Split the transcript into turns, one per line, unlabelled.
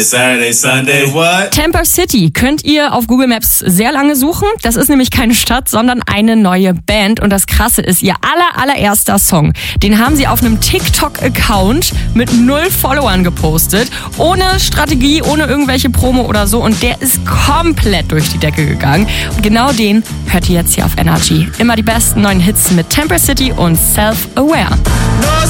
Saturday, Sunday, what?
Tampa City könnt ihr auf Google Maps sehr lange suchen. Das ist nämlich keine Stadt, sondern eine neue Band. Und das Krasse ist, ihr allererster Song, den haben sie auf einem TikTok-Account mit 0 Followern gepostet. Ohne Strategie, ohne irgendwelche Promo oder so. Und der ist komplett durch die Decke gegangen. Und genau den hört ihr jetzt hier auf NRG. Immer die besten neuen Hits mit Tampa City und Self-Aware.
No